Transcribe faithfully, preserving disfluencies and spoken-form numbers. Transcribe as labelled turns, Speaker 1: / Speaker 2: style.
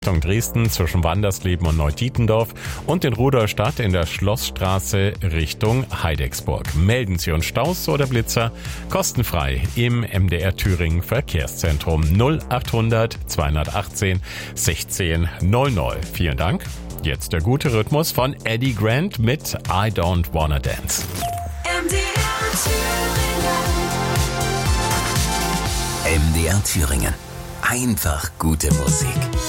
Speaker 1: Richtung Dresden zwischen Wandersleben und Neu-Dietendorf und in Rudolstadt in der Schlossstraße Richtung Heidecksburg. Melden Sie uns Staus oder Blitzer kostenfrei im M D R Thüringen Verkehrszentrum null achthundert zweihundertachtzehn sechzehn null null. Vielen Dank. Jetzt der gute Rhythmus von Eddie Grant mit I Don't Wanna Dance.
Speaker 2: M D R Thüringen.
Speaker 3: M D R Thüringen. Einfach gute Musik.